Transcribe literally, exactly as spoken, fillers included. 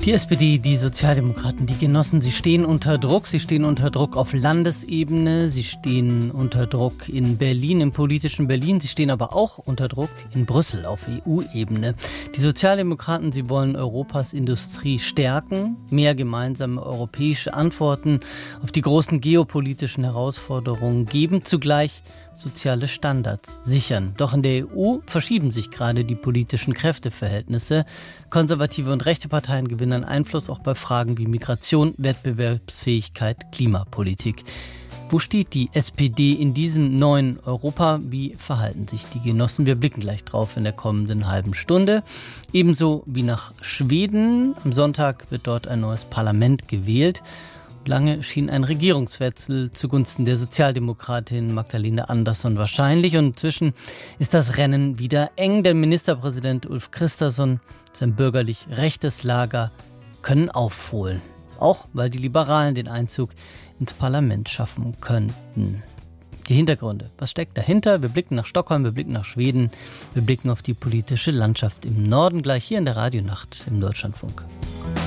Die S P D, die Sozialdemokraten, die Genossen, sie stehen unter Druck. Sie stehen unter Druck auf Landesebene. Sie stehen unter Druck in Berlin, im politischen Berlin. Sie stehen aber auch unter Druck in Brüssel auf E U-Ebene. Die Sozialdemokraten, sie wollen Europas Industrie stärken, mehr gemeinsame europäische Antworten auf die großen geopolitischen Herausforderungen geben, zugleich soziale Standards sichern. Doch in der E U verschieben sich gerade die politischen Kräfteverhältnisse. Konservative und rechte Parteien gewinnen Einfluss auch bei Fragen wie Migration, Wettbewerbsfähigkeit, Klimapolitik. Wo steht die S P D in diesem neuen Europa? Wie verhalten sich die Genossen? Wir blicken gleich drauf in der kommenden halben Stunde. Ebenso wie nach Schweden. Am Sonntag wird dort ein neues Parlament gewählt. Lange schien ein Regierungswechsel zugunsten der Sozialdemokratin Magdalena Andersson wahrscheinlich. Und inzwischen ist das Rennen wieder eng, denn Ministerpräsident Ulf Kristersson und sein bürgerlich rechtes Lager können aufholen. Auch weil die Liberalen den Einzug ins Parlament schaffen könnten. Die Hintergründe. Was steckt dahinter? Wir blicken nach Stockholm, wir blicken nach Schweden, wir blicken auf die politische Landschaft im Norden, gleich hier in der Radionacht im Deutschlandfunk.